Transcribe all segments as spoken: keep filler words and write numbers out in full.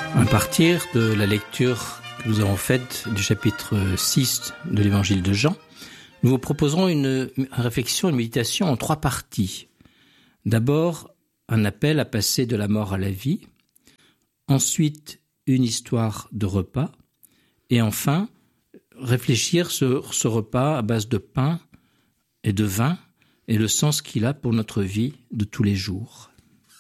À partir de la lecture que nous avons faite du chapitre six de l'évangile de Jean, nous vous proposerons une, une réflexion, une méditation en trois parties. D'abord, un appel à passer de la mort à la vie. Ensuite, une histoire de repas. Et enfin, réfléchir sur ce repas à base de pain et de vin et le sens qu'il a pour notre vie de tous les jours.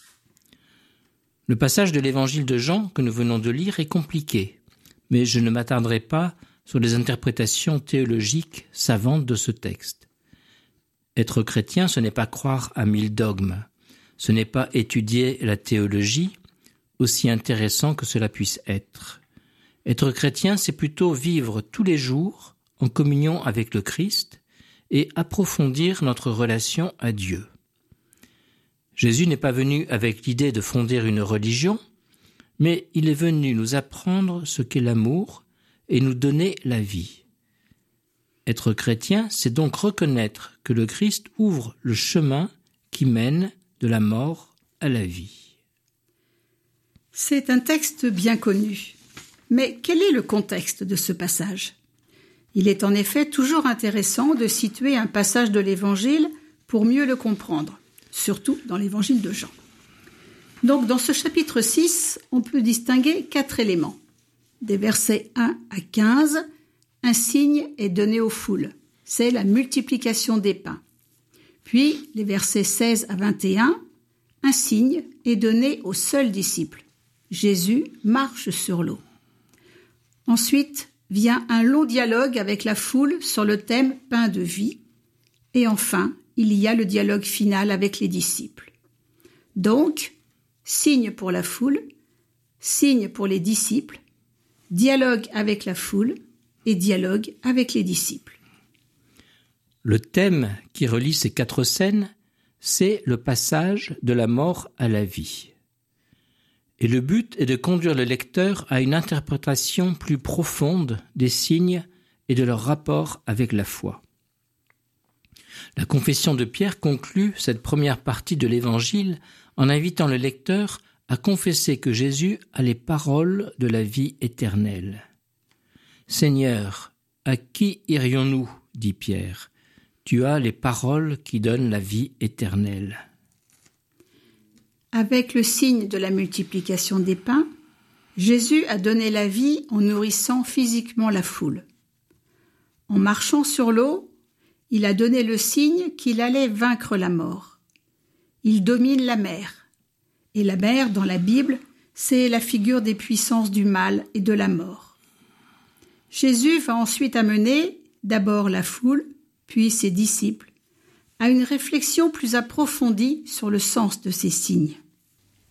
Le passage de l'évangile de Jean que nous venons de lire est compliqué, mais je ne m'attarderai pas sur les interprétations théologiques savantes de ce texte. Être chrétien, ce n'est pas croire à mille dogmes, ce n'est pas étudier la théologie, aussi intéressant que cela puisse être. Être chrétien, c'est plutôt vivre tous les jours en communion avec le Christ et approfondir notre relation à Dieu. Jésus n'est pas venu avec l'idée de fonder une religion, mais il est venu nous apprendre ce qu'est l'amour et nous donner la vie. Être chrétien, c'est donc reconnaître que le Christ ouvre le chemin qui mène de la mort à la vie. C'est un texte bien connu. Mais quel est le contexte de ce passage ? Il est en effet toujours intéressant de situer un passage de l'Évangile pour mieux le comprendre, surtout dans l'Évangile de Jean. Donc dans ce chapitre six, on peut distinguer quatre éléments. Des versets un à quinze, un signe est donné aux foules, c'est la multiplication des pains. Puis les versets seize à vingt et un, un signe est donné aux seuls disciples. Jésus marche sur l'eau. Ensuite vient un long dialogue avec la foule sur le thème « pain de vie ». Et enfin, il y a le dialogue final avec les disciples. Donc, signe pour la foule, signe pour les disciples, dialogue avec la foule et dialogue avec les disciples. Le thème qui relie ces quatre scènes, c'est le passage de la mort à la vie. Et le but est de conduire le lecteur à une interprétation plus profonde des signes et de leur rapport avec la foi. La confession de Pierre conclut cette première partie de l'Évangile en invitant le lecteur à confesser que Jésus a les paroles de la vie éternelle. « Seigneur, à qui irions-nous » dit Pierre. « Tu as les paroles qui donnent la vie éternelle. » Avec le signe de la multiplication des pains, Jésus a donné la vie en nourrissant physiquement la foule. En marchant sur l'eau, il a donné le signe qu'il allait vaincre la mort. Il domine la mer. Et la mer, dans la Bible, c'est la figure des puissances du mal et de la mort. Jésus va ensuite amener d'abord la foule, puis ses disciples, à une réflexion plus approfondie sur le sens de ces signes.